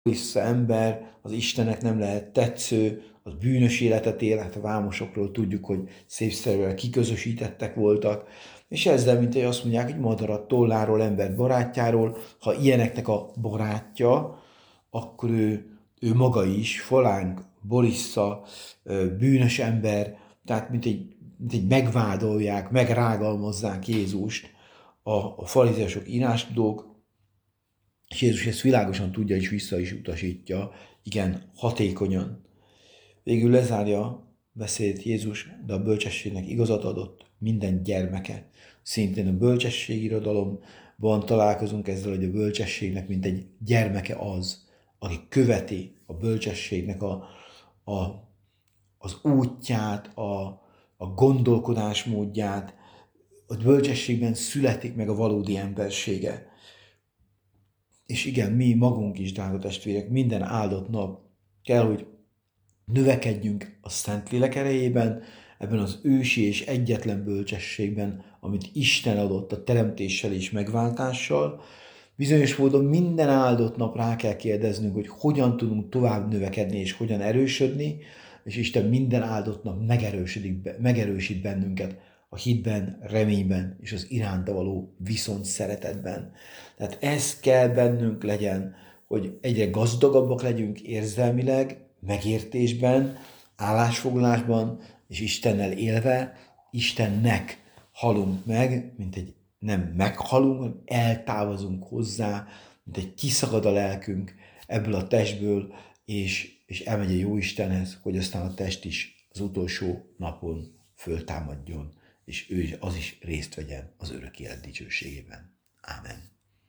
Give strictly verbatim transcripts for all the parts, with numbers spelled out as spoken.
vissza ember, az Istennek nem lehet tetsző, az bűnös életet él, hát a vámosokról tudjuk, hogy szépszerűen kiközösítettek voltak, és ezzel, mint hogy azt mondják, hogy madarat tolláról, ember barátjáról, ha ilyeneknek a barátja, akkor ő, ő maga is, falánk, borissza, bűnös ember, tehát mint egy, mint egy megvádolják, megrágalmazzák Jézust a, a farizeusok, írástudók, és Jézus ezt világosan tudja, és vissza is utasítja, igen, hatékonyan. Végül lezárja beszélt Jézus, de a bölcsességnek igazat adott minden gyermeke. Szintén a bölcsesség-irodalomban találkozunk ezzel, hogy a bölcsességnek mint egy gyermeke az, aki követi a bölcsességnek a, a, az útját, a, a gondolkodásmódját. A bölcsességben születik meg a valódi embersége. És igen, mi magunk is, drága testvérek, minden áldott nap kell, hogy növekedjünk a Szentlélek erejében, ebben az ősi és egyetlen bölcsességben, amit Isten adott a teremtéssel és megváltással. Bizonyos módon minden áldott nap rá kell kérdeznünk, hogy hogyan tudunk tovább növekedni és hogyan erősödni, és Isten minden áldott nap megerősödik, megerősít bennünket a hitben, reményben és az iránta való viszont szeretetben. Tehát ez kell bennünk legyen, hogy egyre gazdagabbak legyünk érzelmileg, megértésben, állásfoglalásban, és Istennel élve, Istennek halunk meg, mint egy nem meghalunk, hanem eltávozunk hozzá, mint egy kiszakad a lelkünk ebből a testből, és, és elmegy a Jóistenhez, hogy aztán a test is az utolsó napon föltámadjon, és ő az is részt vegyen az örök élet dicsőségében. Ámen.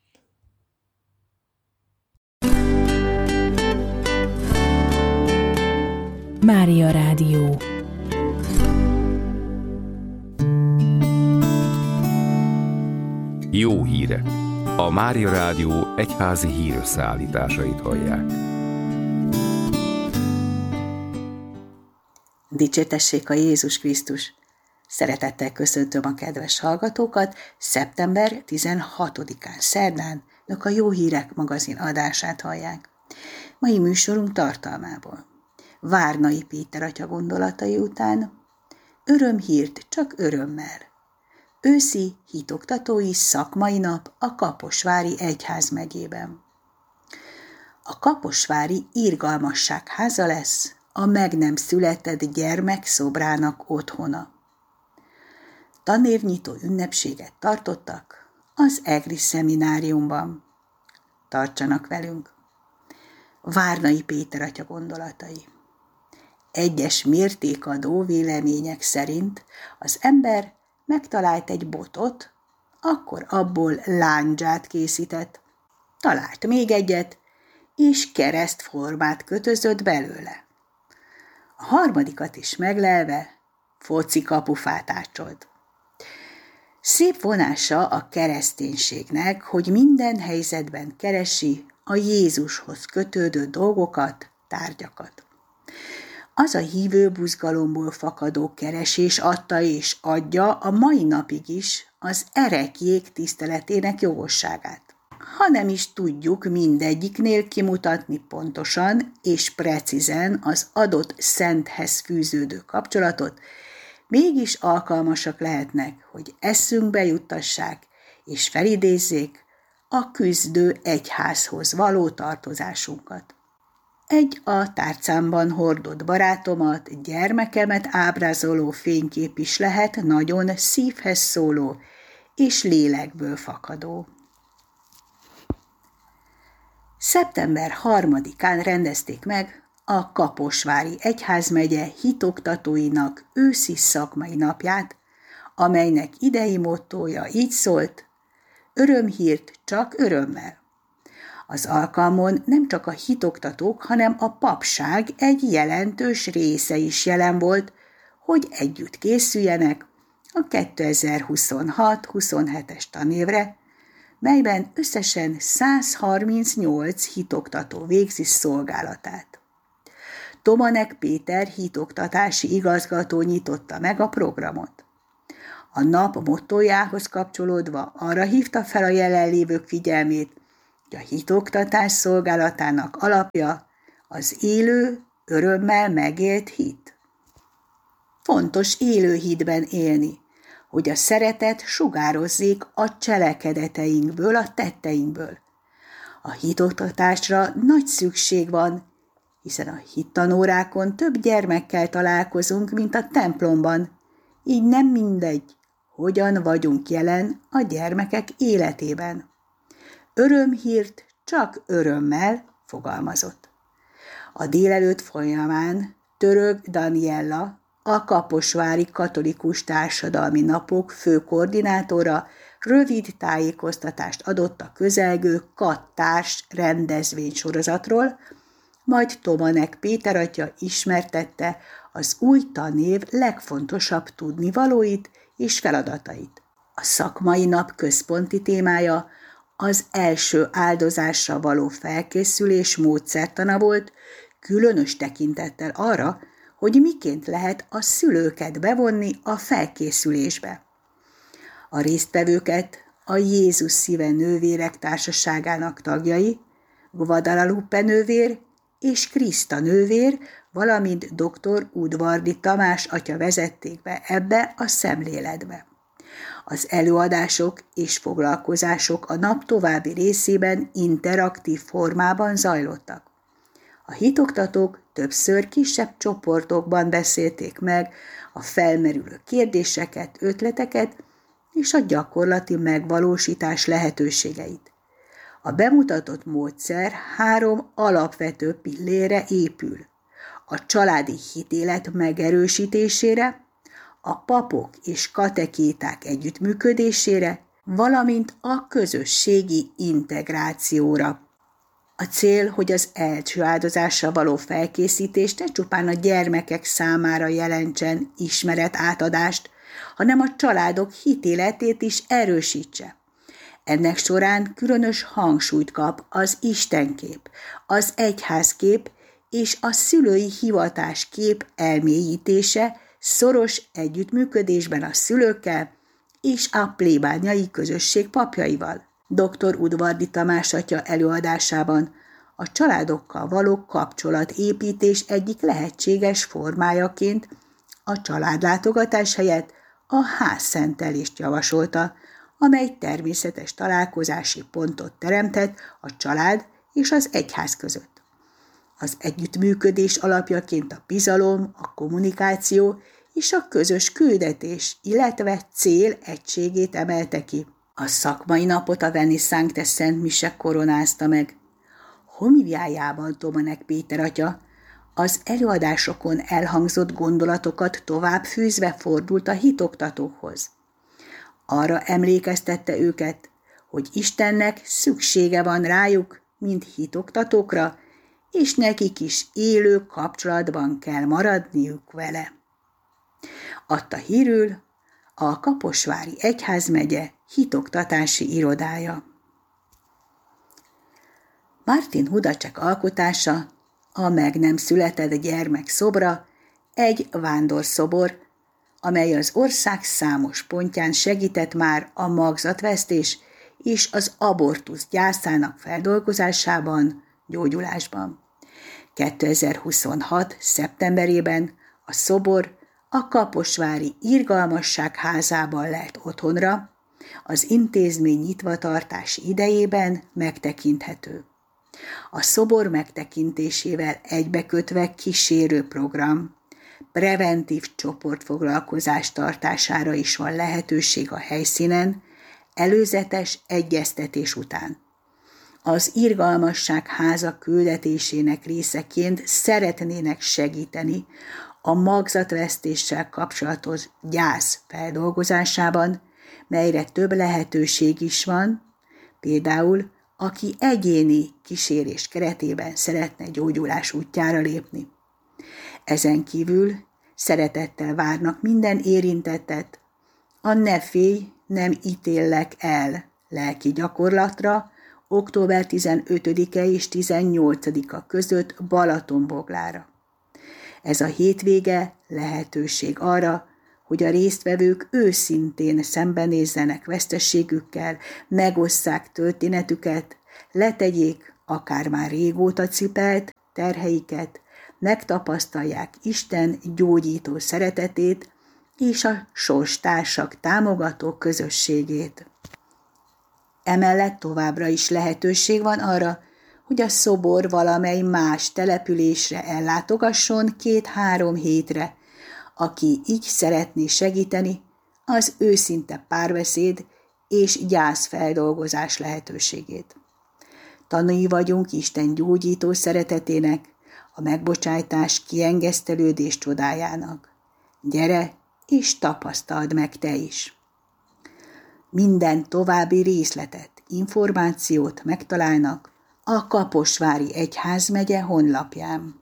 Mária Rádió. Jó hírek! A Mária Rádió egyházi hírösszeállításait hallják. Dicsértessék a Jézus Krisztus! Szeretettel köszöntöm a kedves hallgatókat szeptember tizenhatodikán szerdán, önök a Jó Hírek magazin adását hallják. Mai műsorunk tartalmából: Várnai Péter atya gondolatai után örömhírt csak örömmel. Őszi hitoktatói szakmai nap a Kaposvári egyházmegyében. A Kaposvári Irgalmasság háza lesz a meg nem született gyermek szobrának otthona. Tanévnyitó ünnepséget tartottak az Egri szemináriumban. Tartsanak velünk! Várnai Péter atya gondolatai. Egyes mértékadó vélemények szerint az ember megtalált egy botot, akkor abból lándzsát készített, talált még egyet, és keresztformát kötözött belőle. A harmadikat is meglelve foci kapufát ácsolt. Szép vonása a kereszténységnek, hogy minden helyzetben keresi a Jézushoz kötődő dolgokat, tárgyakat. Az a hívő buzgalomból fakadó keresés adta és adja a mai napig is az ereklyék tiszteletének jogosságát. Ha nem is tudjuk mindegyiknél kimutatni pontosan és precízen az adott szenthez fűződő kapcsolatot, mégis alkalmasak lehetnek, hogy eszünkbe juttassák és felidézzék a küzdő egyházhoz való tartozásunkat. Egy a tárcámban hordott barátomat, gyermekemet ábrázoló fénykép is lehet nagyon szívhez szóló és lélekből fakadó. szeptember harmadikán rendezték meg a Kaposvári egyházmegye hitoktatóinak őszi szakmai napját, amelynek idei mottója így szólt: örömhírt csak örömmel. Az alkalmon nem csak a hitoktatók, hanem a papság egy jelentős része is jelen volt, hogy együtt készüljenek a kétezer-huszonhat huszonhetes tanévre, melyben összesen száz harmincnyolc hitoktató végzi szolgálatát. Tomanek Péter hitoktatási igazgató nyitotta meg a programot. A nap mottójához kapcsolódva arra hívta fel a jelenlévők figyelmét, hogy a hitoktatás szolgálatának alapja az élő, örömmel megélt hit. Fontos élő hitben élni, hogy a szeretet sugározzék a cselekedeteinkből, a tetteinkből. A hitoktatásra nagy szükség van, hiszen a hittanórákon több gyermekkel találkozunk, mint a templomban, így nem mindegy, hogyan vagyunk jelen a gyermekek életében. Örömhírt csak örömmel fogalmazott. A délelőtt folyamán Török Daniella, a Kaposvári Katolikus Társadalmi Napok főkoordinátora rövid tájékoztatást adott a közelgő kattárs rendezvénysorozatról, majd Tomanek Péter atya ismertette az új tanév legfontosabb tudnivalóit és feladatait. A szakmai nap központi témája az első áldozásra való felkészülés módszertana volt, különös tekintettel arra, hogy miként lehet a szülőket bevonni a felkészülésbe. A résztvevőket a Jézus Szíve Nővérek Társaságának tagjai, Guadalupe nővér és Kriszta nővér, valamint dr. Udvardi Tamás atya vezették be ebbe a szemléletbe. Az előadások és foglalkozások a nap további részében interaktív formában zajlottak. A hitoktatók többször kisebb csoportokban beszélték meg a felmerülő kérdéseket, ötleteket és a gyakorlati megvalósítás lehetőségeit. A bemutatott módszer három alapvető pillére épül: a családi hitélet megerősítésére, a papok és katekéták együttműködésére, valamint a közösségi integrációra. A cél, hogy az első áldozásra való felkészítés ne csupán a gyermekek számára jelentsen ismeretátadást, hanem a családok hitéletét is erősítse. Ennek során különös hangsúlyt kap az istenkép, az egyházkép és a szülői hivatáskép elmélyítése szoros együttműködésben a szülőkkel és a plébányai közösség papjaival. doktor Udvardi Tamás atya előadásában a családokkal való kapcsolatépítés egyik lehetséges formájaként a családlátogatás helyett a házszentelést javasolta, amely természetes találkozási pontot teremtett a család és az egyház között. Az együttműködés alapjaként a bizalom, a kommunikáció és a közös küldetés, illetve cél egységét emelte ki. A szakmai napot a Veni Sancte Szent Mise koronázta meg. Homiliájában Tomanek Péter atya az előadásokon elhangzott gondolatokat tovább fűzve fordult a hitoktatókhoz. Arra emlékeztette őket, hogy Istennek szüksége van rájuk, mint hitoktatókra, és nekik is élő kapcsolatban kell maradniuk vele. Adta hírül a Kaposvári Egyházmegye hitoktatási irodája. Martin Hudacek alkotása, a meg nem született gyermek szobra, egy vándorszobor, amely az ország számos pontján segített már a magzatvesztés és az abortusz gyászának feldolgozásában, gyógyulásban. kétezer-huszonhat. szeptemberében a szobor a Kaposvári Irgalmasság házában lett otthonra, az intézmény nyitvatartási idejében megtekinthető. A szobor megtekintésével egybekötve kísérő program, preventív csoportfoglalkozás tartására is van lehetőség a helyszínen, előzetes egyeztetés után. Az Irgalmasság háza küldetésének részeként szeretnének segíteni a magzatvesztéssel kapcsolatos gyász feldolgozásában, melyre több lehetőség is van, például aki egyéni kísérés keretében szeretne gyógyulás útjára lépni. Ezen kívül szeretettel várnak minden érintettet a Ne félj, nem ítéllek el lelki gyakorlatra október tizenötödike és tizennyolcadika között Balatonboglára. Ez a hétvége lehetőség arra, hogy a résztvevők őszintén szembenézzenek veszteségükkel, megosszák történetüket, letegyék akár már régóta cipelt terheiket, megtapasztalják Isten gyógyító szeretetét és a sorstársak támogató közösségét. Emellett továbbra is lehetőség van arra, hogy a szobor valamely más településre ellátogasson két-három hétre, aki így szeretné segíteni az őszinte párbeszéd és gyászfeldolgozás lehetőségét. Tanúi vagyunk Isten gyógyító szeretetének, a megbocsájtás kiengesztelődés csodájának. Gyere és tapasztald meg te is! Minden további részletet, információt megtalálnak a Kaposvári Egyházmegye honlapján.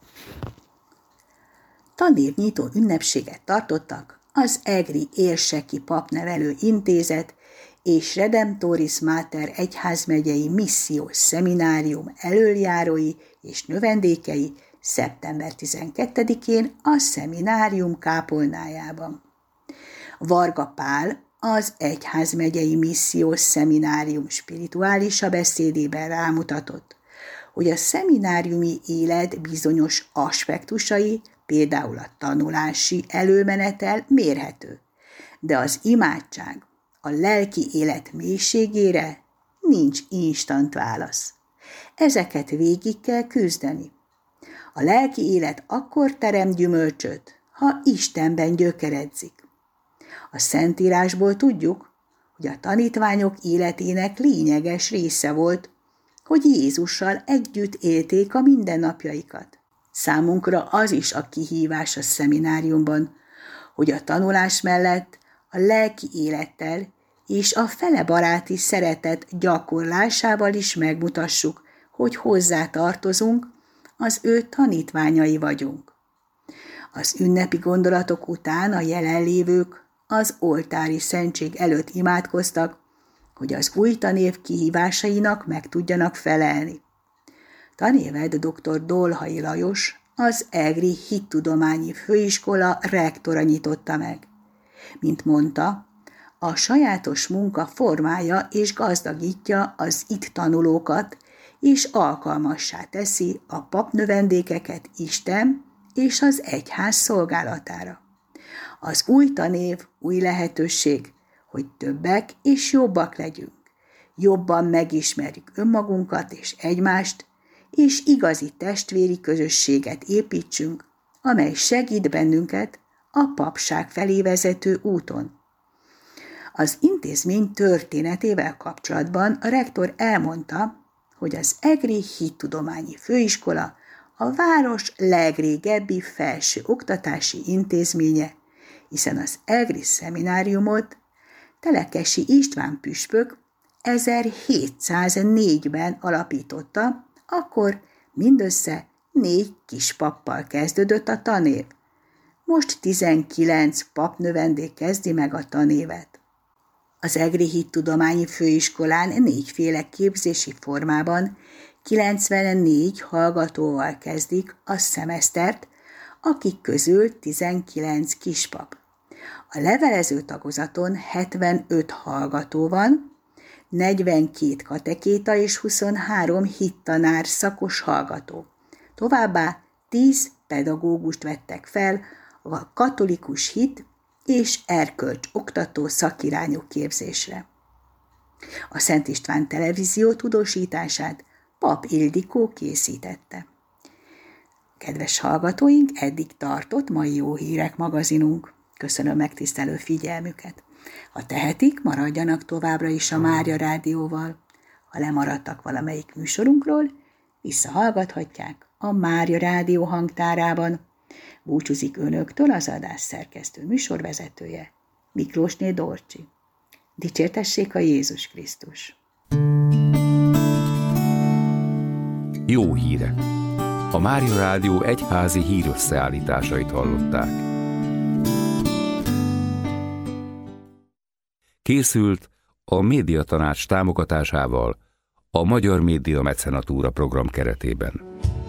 Tanévnyitó ünnepséget tartottak az Egri Érseki Papnevelő Intézet és Redemptoris Mater Egyházmegyei Missziós Szeminárium elöljárói és növendékei szeptember tizenkettedikén a szeminárium kápolnájában. Varga Pál, az Egyházmegyei Missziós Szeminárium spirituálisa beszédében rámutatott, hogy a szemináriumi élet bizonyos aspektusai, például a tanulási előmenetel mérhető, de az imádság, a lelki élet mélységére nincs instant válasz. Ezeket végig kell küzdeni. A lelki élet akkor terem gyümölcsöt, ha Istenben gyökeredzik. A Szentírásból tudjuk, hogy a tanítványok életének lényeges része volt, hogy Jézussal együtt élték a mindennapjaikat. Számunkra az is a kihívás a szemináriumban, hogy a tanulás mellett a lelki élettel és a fele baráti szeretet gyakorlásával is megmutassuk, hogy hozzá tartozunk, az ő tanítványai vagyunk. Az ünnepi gondolatok után a jelenlévők az oltári szentség előtt imádkoztak, hogy az új tanév kihívásainak meg tudjanak felelni. Tanéved dr. Dolhai Lajos, az Egri Hittudományi Főiskola rektora nyitotta meg. Mint mondta, a sajátos munka formája és gazdagítja az itt tanulókat, és alkalmassá teszi a papnövendékeket Isten és az egyház szolgálatára. Az új tanév új lehetőség, hogy többek és jobbak legyünk, jobban megismerjük önmagunkat és egymást, és igazi testvéri közösséget építsünk, amely segít bennünket a papság felé vezető úton. Az intézmény történetével kapcsolatban a rektor elmondta, hogy az Egri Hittudományi Főiskola a város legrégebbi felső oktatási intézménye, hiszen az Egri szemináriumot Telekesi István püspök ezerhétszáznégyben alapította, akkor mindössze négy kispappal kezdődött a tanév. Most tizenkilenc papnövendék kezdi meg a tanévet. Az Egri Hittudományi Főiskolán négyféle képzési formában kilencvennégy hallgatóval kezdik a szemesztert, akik közül tizenkilenc kispap. A levelező tagozaton hetvenöt hallgató van, negyvenkét katekéta és huszonhárom hittanár szakos hallgató. Továbbá tíz pedagógust vettek fel a katolikus hit és erkölcs oktató szakirányú képzésre. A Szent István Televízió tudósítását Pap Ildikó készítette. Kedves hallgatóink, eddig tartott mai Jó Hírek magazinunk. Köszönöm megtisztelő figyelmüket. Ha tehetik, maradjanak továbbra is a Mária Rádióval. Ha lemaradtak valamelyik műsorunkról, visszahallgathatják a Mária Rádió hangtárában. Búcsúzik önöktől az adás szerkesztő műsorvezetője, Miklósné Dorcsi. Dicsértessék a Jézus Krisztus! Jó hírek! A Mária Rádió egyházi hírösszeállításait hallották. Készült a Médiatanács támogatásával a Magyar Média Mecenatúra program keretében.